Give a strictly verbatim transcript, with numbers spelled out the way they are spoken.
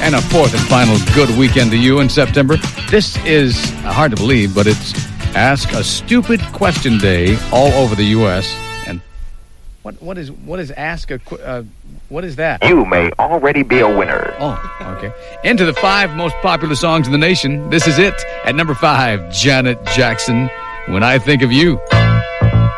And a fourth and final good weekend to you in September. This is hard to believe, but it's Ask a Stupid Question Day all over the U S And what what is what is Ask a uh, what is that? You may already be a winner. Oh, okay. Into the five most popular songs in the nation. This is it at number five. Janet Jackson. When I Think of You.